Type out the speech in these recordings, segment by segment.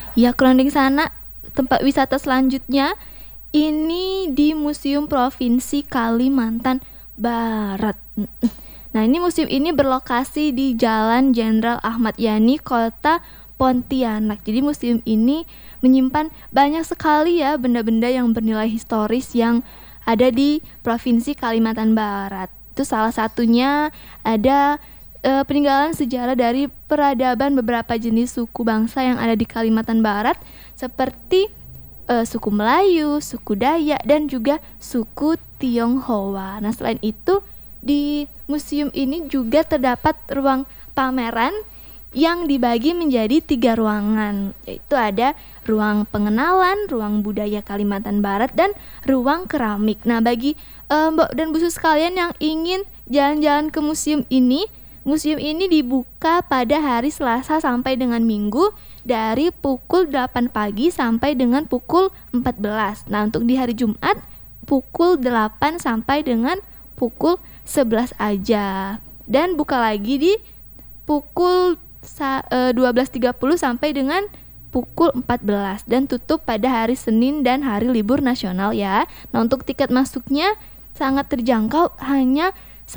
Ya, kurang di sana tempat wisata selanjutnya ini di Museum Provinsi Kalimantan Barat. Nah, ini museum ini berlokasi di Jalan Jenderal Ahmad Yani, Kota Pontianak. Jadi museum ini menyimpan banyak sekali ya benda-benda yang bernilai historis yang ada di Provinsi Kalimantan Barat. Itu salah satunya ada peninggalan sejarah dari peradaban beberapa jenis suku bangsa yang ada di Kalimantan Barat seperti suku Melayu, suku Dayak, dan juga suku Tionghoa. Nah, selain itu di museum ini juga terdapat ruang pameran yang dibagi menjadi 3 ruangan, yaitu ada ruang pengenalan, ruang budaya Kalimantan Barat, dan ruang keramik. Nah, bagi Mbak dan Bu Sus sekalian yang ingin jalan-jalan ke museum ini dibuka pada hari Selasa sampai dengan Minggu dari pukul 8 pagi sampai dengan pukul 14. Nah, untuk di hari Jumat pukul 8 sampai dengan pukul 11 aja. Dan buka lagi di pukul 12.30 sampai dengan pukul 14 dan tutup pada hari Senin dan hari libur nasional ya. Nah, untuk tiket masuknya sangat terjangkau, hanya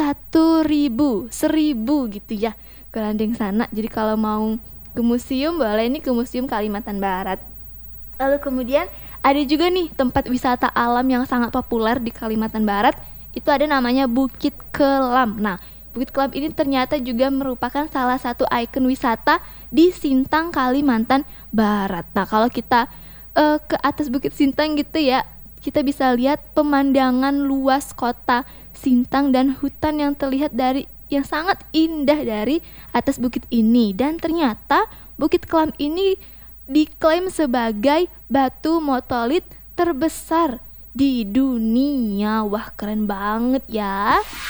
1.000 gitu ya ke landing sana. Jadi kalau mau ke museum boleh nih ke Museum Kalimantan Barat. Lalu kemudian ada juga nih tempat wisata alam yang sangat populer di Kalimantan Barat. Itu ada namanya Bukit Kelam. Nah, Bukit Kelam ini ternyata juga merupakan salah satu ikon wisata di Sintang, Kalimantan Barat. Nah, kalau kita ke atas Bukit Sintang gitu ya, kita bisa lihat pemandangan luas kota Sintang dan hutan yang terlihat dari yang sangat indah dari atas bukit ini. Dan ternyata Bukit Kelam ini diklaim sebagai batu motolit terbesar di dunia. Wah, keren banget ya.